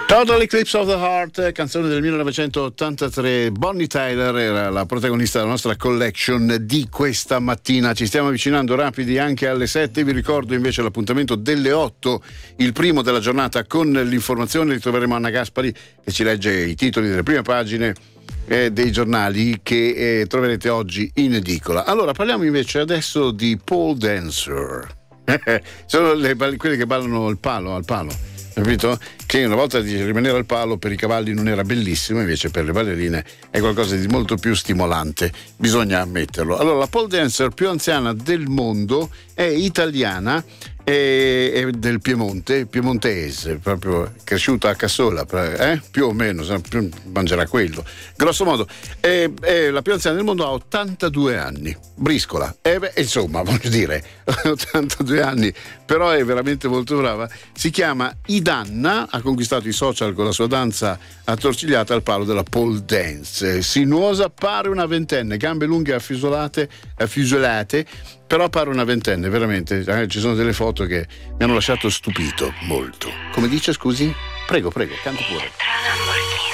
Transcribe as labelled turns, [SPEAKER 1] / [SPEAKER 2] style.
[SPEAKER 1] Total Eclipse of the Heart, canzone del 1983. Bonnie Tyler era la protagonista della nostra collection di questa mattina. Ci stiamo avvicinando rapidi anche alle 7. Vi ricordo invece l'appuntamento delle 8, il primo della giornata, con l'informazione. Ritroveremo Anna Gaspari che ci legge i titoli delle prime pagine dei giornali che troverete oggi in edicola. Allora, parliamo invece adesso di pole dancer. Sono quelli che ballano al palo, capito? Che una volta di rimanere al palo per i cavalli non era bellissimo, invece per le ballerine è qualcosa di molto più stimolante, bisogna ammetterlo. Allora, la pole dancer più anziana del mondo è italiana e del piemontese, proprio cresciuta a Cassola, più o meno, mangerà quello, grosso modo. La più anziana del mondo ha 82 anni, briscola, insomma, voglio dire, 82 anni, però è veramente molto brava. Si chiama Idanna, ha conquistato i social con la sua danza attorcigliata al palo della pole dance. Sinuosa, pare una ventenne, gambe lunghe affusolate, però pare una ventenne, veramente. Ci sono delle foto che mi hanno lasciato stupito molto. Come dice, scusi? Prego, canti pure.